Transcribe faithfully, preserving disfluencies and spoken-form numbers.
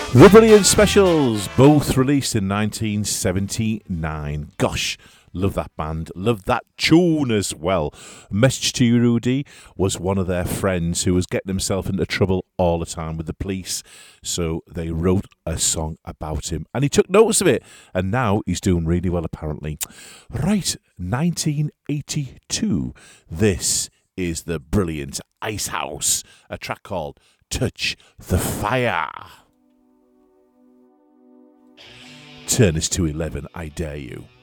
The Brilliant Specials, both released in nineteen seventy-nine. Gosh, love that band, love that tune as well. Message to You, Rudy was one of their friends who was getting himself into trouble all the time with the police, so they wrote a song about him, and he took notice of it, and now he's doing really well apparently. Right, nineteen eighty-two, this is the brilliant Icehouse, a track called Touch the Fire. Turn us to eleven, I dare you.